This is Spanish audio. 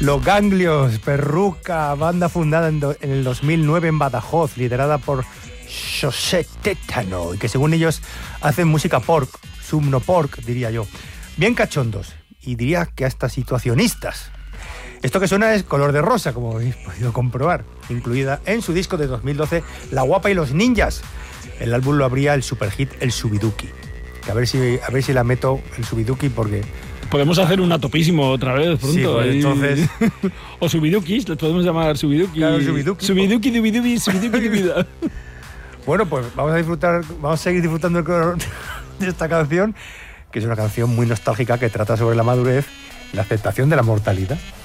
Los Ganglios, Perruca, banda fundada en el 2009 en Badajoz, liderada por José Tétano, y que según ellos hacen música pork, pork, diría yo. Bien cachondos, y diría que hasta situacionistas. Esto que suena es Color de Rosa, como habéis podido comprobar, incluida en su disco de 2012, La Guapa y los Ninjas. El álbum lo abría el superhit El Subiduki. Que a ver si la meto el Subiduki porque... Podemos hacer un atopísimo otra vez pronto. Sí, pues, entonces... O Subidukis, les podemos llamar Subiduki. Claro, Subiduki. Subiduki, dubidubi, Subiduki, dubida. Bueno, pues vamos a seguir disfrutando de esta canción, que es una canción muy nostálgica que trata sobre la madurez, la aceptación de la mortalidad.